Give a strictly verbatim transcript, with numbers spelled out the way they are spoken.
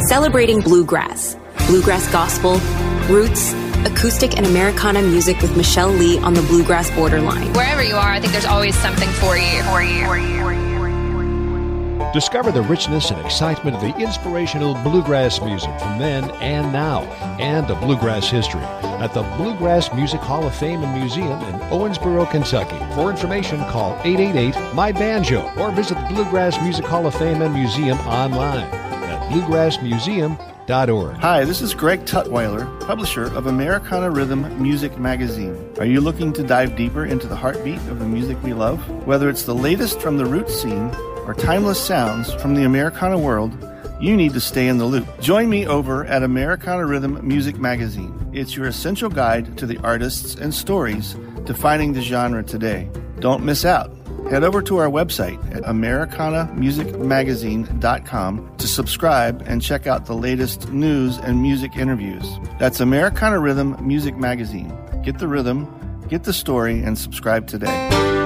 Celebrating bluegrass, bluegrass gospel, roots, acoustic and Americana music with Michelle Lee on the bluegrass borderline. Wherever you are, I think there's always something for you. For you. For you. Discover the richness and excitement of the inspirational bluegrass music from then and now, and the bluegrass history at the Bluegrass Music Hall of Fame and Museum in Owensboro, Kentucky. For information, call eight eight eight, M Y banjo or visit the Bluegrass Music Hall of Fame and Museum online at bluegrass museum dot org. Hi, this is Greg Tutwiler, publisher of Americana Rhythm Music Magazine. Are you looking to dive deeper into the heartbeat of the music we love? Whether it's the latest from the roots scene or timeless sounds from the Americana world, you need to stay in the loop. Join me over at Americana Rhythm Music Magazine. It's your essential guide to the artists and stories defining the genre today. Don't miss out. Head over to our website at americana music magazine dot com to subscribe and check out the latest news and music interviews. That's Americana Rhythm Music Magazine. Get the rhythm, get the story, and subscribe today.